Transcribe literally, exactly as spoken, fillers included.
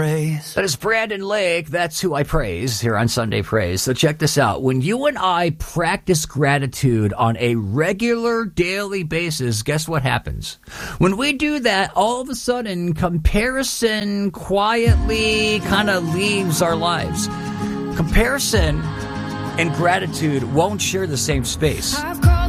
That is Brandon Lake. That's who I praise here on Sunday Praise. So check this out. When you and I practice gratitude on a regular daily basis, guess what happens? When we do that, all of a sudden, comparison quietly kind of leaves our lives. Comparison and gratitude won't share the same space.